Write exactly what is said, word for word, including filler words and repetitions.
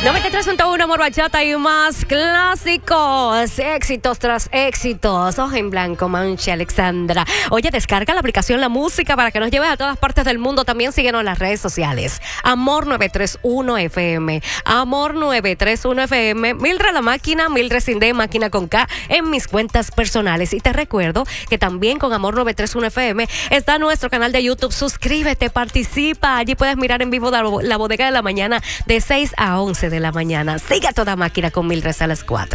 noventa y tres punto uno Amor Bachata y más clásicos, éxitos tras éxitos. Hoja en blanco, Mancha Alexandra. Oye, descarga la aplicación La Música para que nos lleves a todas partes del mundo. También síguenos en las redes sociales. Amor nueve tres uno F M. Amor nueve tres uno F M. Mildred la máquina, Mildred sin D, máquina con K, en mis cuentas personales. Y te recuerdo que también con Amor nueve tres uno F M está nuestro canal de YouTube. Suscríbete, participa. Allí puedes mirar en vivo la, la bodega de la mañana de seis a once de la mañana. Siga toda máquina con Mildred a las cuatro.